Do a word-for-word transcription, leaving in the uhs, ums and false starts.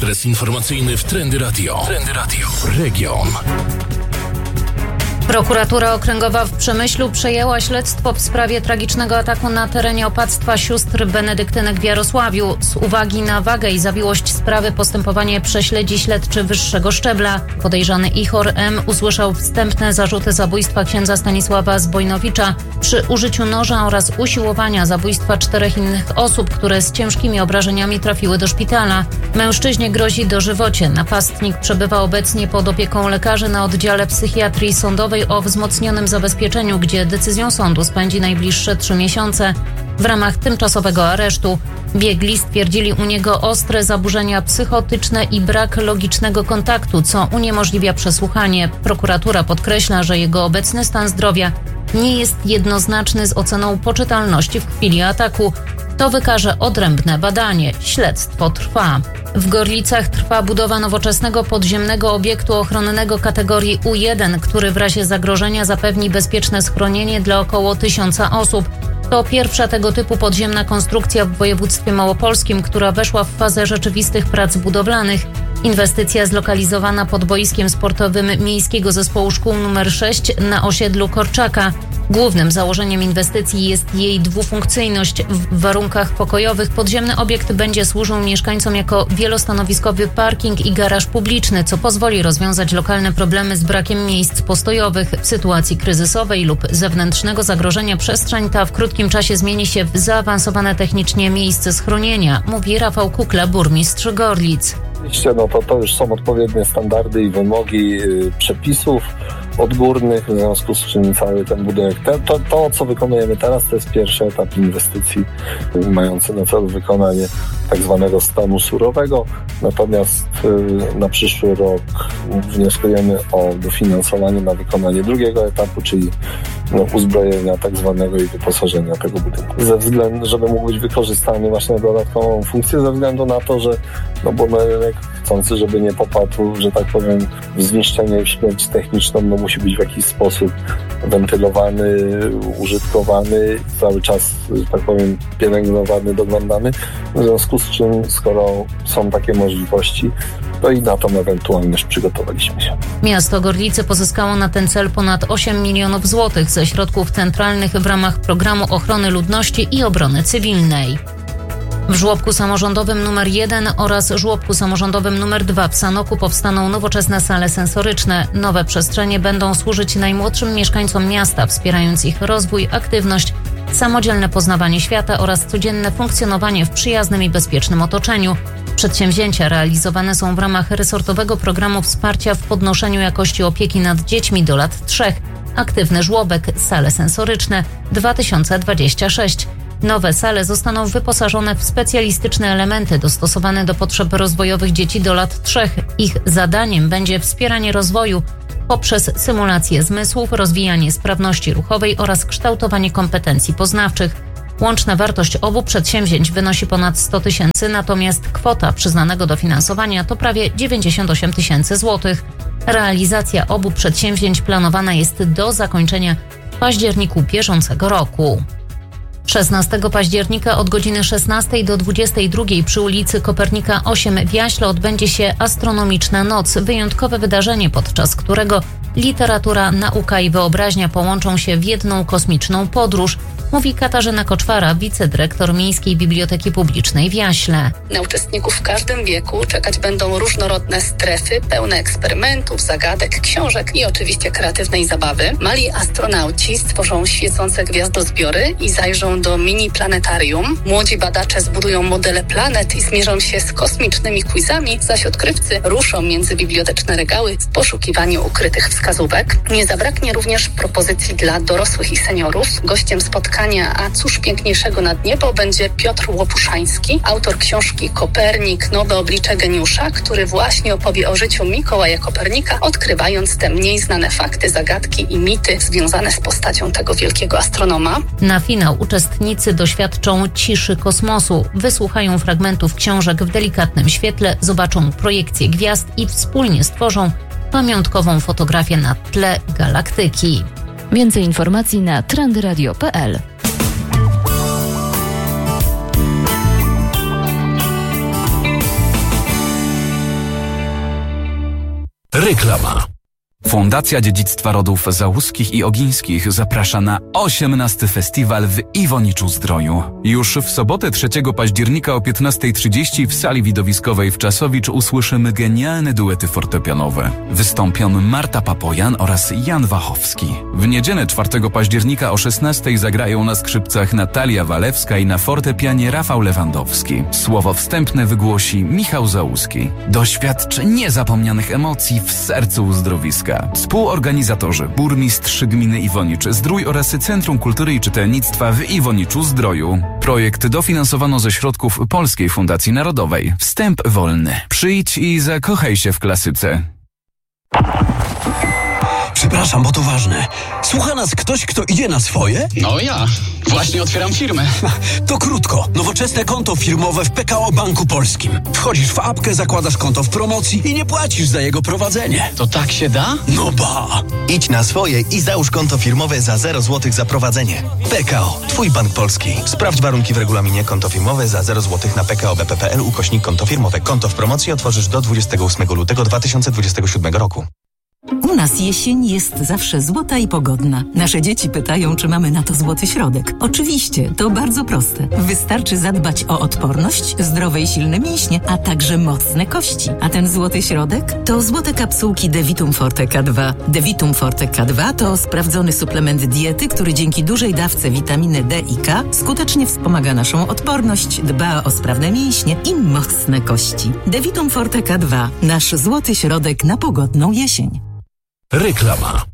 Ekspres informacyjny w Trendy Radio. Trendy Radio. Region. Prokuratura Okręgowa w Przemyślu przejęła śledztwo w sprawie tragicznego ataku na terenie opactwa sióstr benedyktynek w Jarosławiu. Z uwagi na wagę i zawiłość sprawy postępowanie prześledzi śledczy wyższego szczebla. Podejrzany Ichor M. usłyszał wstępne zarzuty zabójstwa księdza Stanisława Zbojnowicza przy użyciu noża oraz usiłowania zabójstwa czterech innych osób, które z ciężkimi obrażeniami trafiły do szpitala. Mężczyźnie grozi dożywocie. Napastnik przebywa obecnie pod opieką lekarzy na oddziale psychiatrii sądowej o wzmocnionym zabezpieczeniu, gdzie decyzją sądu spędzi najbliższe trzy miesiące w ramach tymczasowego aresztu. Biegli stwierdzili u niego ostre zaburzenia psychotyczne i brak logicznego kontaktu, co uniemożliwia przesłuchanie. Prokuratura podkreśla, że jego obecny stan zdrowia nie jest jednoznaczny z oceną poczytalności w chwili ataku. To wykaże odrębne badanie. Śledztwo trwa. W Gorlicach trwa budowa nowoczesnego podziemnego obiektu ochronnego kategorii U jeden, który w razie zagrożenia zapewni bezpieczne schronienie dla około tysiąca osób. To pierwsza tego typu podziemna konstrukcja w województwie małopolskim, która weszła w fazę rzeczywistych prac budowlanych. Inwestycja zlokalizowana pod boiskiem sportowym Miejskiego Zespołu Szkół nr sześć na osiedlu Korczaka. Głównym założeniem inwestycji jest jej dwufunkcyjność. W warunkach pokojowych podziemny obiekt będzie służył mieszkańcom jako wielostanowiskowy parking i garaż publiczny, co pozwoli rozwiązać lokalne problemy z brakiem miejsc postojowych. W sytuacji kryzysowej lub zewnętrznego zagrożenia przestrzeń ta w krótkim czasie zmieni się w zaawansowane technicznie miejsce schronienia, mówi Rafał Kukla, burmistrz Gorlic. Oczywiście no to, to już są odpowiednie standardy i wymogi yy, przepisów odgórnych, w związku z czym cały ten budynek, to, to, to co wykonujemy teraz, to jest pierwszy etap inwestycji yy, mający na celu wykonanie tak zwanego stanu surowego, natomiast yy, na przyszły rok wnioskujemy o dofinansowanie na wykonanie drugiego etapu, czyli no, uzbrojenia tak zwanego i wyposażenia tego budynku. Ze względu, żeby mógł być wykorzystany właśnie na dodatkową funkcję, ze względu na to, że no bo rynek chcący, żeby nie popadł, że tak powiem, w zniszczenie i w śmierć techniczną, no musi być w jakiś sposób wentylowany, użytkowany, cały czas, że tak powiem, pielęgnowany, doglądany. W związku z czym, skoro są takie możliwości, to i na tą ewentualność przygotowaliśmy się. Miasto Gorlice pozyskało na ten cel ponad osiem milionów złotych ze środków centralnych w ramach Programu Ochrony Ludności i Obrony Cywilnej. W żłobku samorządowym numer jeden oraz żłobku samorządowym numer dwa w Sanoku powstaną nowoczesne sale sensoryczne. Nowe przestrzenie będą służyć najmłodszym mieszkańcom miasta, wspierając ich rozwój, aktywność, samodzielne poznawanie świata oraz codzienne funkcjonowanie w przyjaznym i bezpiecznym otoczeniu. Przedsięwzięcia realizowane są w ramach resortowego programu wsparcia w podnoszeniu jakości opieki nad dziećmi do lat trzech. Aktywny żłobek, sale sensoryczne dwa tysiące dwudziesty szósty. Nowe sale zostaną wyposażone w specjalistyczne elementy dostosowane do potrzeb rozwojowych dzieci do lat trzech. Ich zadaniem będzie wspieranie rozwoju poprzez symulację zmysłów, rozwijanie sprawności ruchowej oraz kształtowanie kompetencji poznawczych. Łączna wartość obu przedsięwzięć wynosi ponad sto tysięcy, natomiast kwota przyznanego dofinansowania to prawie dziewięćdziesiąt osiem tysięcy złotych. Realizacja obu przedsięwzięć planowana jest do zakończenia w październiku bieżącego roku. szesnastego października od godziny szesnastej do dwudziestej drugiej przy ulicy Kopernika osiem w Jaśle odbędzie się Astronomiczna Noc, wyjątkowe wydarzenie, podczas którego literatura, nauka i wyobraźnia połączą się w jedną kosmiczną podróż, mówi Katarzyna Koczwara, wicedyrektor Miejskiej Biblioteki Publicznej w Jaśle. Na uczestników w każdym wieku czekać będą różnorodne strefy, pełne eksperymentów, zagadek, książek i oczywiście kreatywnej zabawy. Mali astronauci stworzą świecące gwiazdozbiory i zajrzą do mini planetarium. Młodzi badacze zbudują modele planet i zmierzą się z kosmicznymi quizami, zaś odkrywcy ruszą między biblioteczne regały w poszukiwaniu ukrytych wskazówek. Nie zabraknie również propozycji dla dorosłych i seniorów. Gościem spotkania A cóż piękniejszego nad niebo będzie Piotr Łopuszański, autor książki Kopernik, nowe oblicze geniusza, który właśnie opowie o życiu Mikołaja Kopernika, odkrywając te mniej znane fakty, zagadki i mity związane z postacią tego wielkiego astronoma. Na finał uczestnicy doświadczą ciszy kosmosu, wysłuchają fragmentów książek w delikatnym świetle, zobaczą projekcje gwiazd i wspólnie stworzą pamiątkową fotografię na tle galaktyki. Więcej informacji na trendyradio kropka p l. Reklama. Fundacja Dziedzictwa Rodów Załuskich i Ogińskich zaprasza na osiemnasty festiwal w Iwoniczu-Zdroju. Już w sobotę trzeciego października o piętnasta trzydzieści w sali widowiskowej w Czasowicz usłyszymy genialne duety fortepianowe. Wystąpią Marta Papojan oraz Jan Wachowski. W niedzielę czwartego października o szesnastej zagrają na skrzypcach Natalia Walewska i na fortepianie Rafał Lewandowski. Słowo wstępne wygłosi Michał Załuski. Doświadcz niezapomnianych emocji w sercu uzdrowiska. Współorganizatorzy burmistrz gminy Iwonicz Zdrój oraz Centrum Kultury i Czytelnictwa w Iwoniczu Zdroju. Projekt dofinansowano ze środków Polskiej Fundacji Narodowej. Wstęp wolny. Przyjdź i zakochaj się w klasyce. Przepraszam, bo to ważne. Słucha nas ktoś, kto idzie na swoje? No ja. Właśnie otwieram firmę. To krótko. Nowoczesne konto firmowe w P K O Banku Polskim. Wchodzisz w apkę, zakładasz konto w promocji i nie płacisz za jego prowadzenie. To tak się da? No ba! Idź na swoje i załóż konto firmowe za zero złotych za prowadzenie. P K O. Twój bank polski. Sprawdź warunki w regulaminie. Konto firmowe za zero złotych na pkobp.pl ukośnik konto firmowe. Konto w promocji otworzysz do dwudziestego ósmego lutego dwa tysiące dwudziestego siódmego roku. U nas jesień jest zawsze złota i pogodna. Nasze dzieci pytają, czy mamy na to złoty środek. Oczywiście, to bardzo proste. Wystarczy zadbać o odporność, zdrowe i silne mięśnie, a także mocne kości. A ten złoty środek to złote kapsułki Devitum Forte K dwa. Devitum Forte K dwa to sprawdzony suplement diety, który dzięki dużej dawce witaminy D i K skutecznie wspomaga naszą odporność, dba o sprawne mięśnie i mocne kości. Devitum Forte K dwa. Nasz złoty środek na pogodną jesień. Reklama.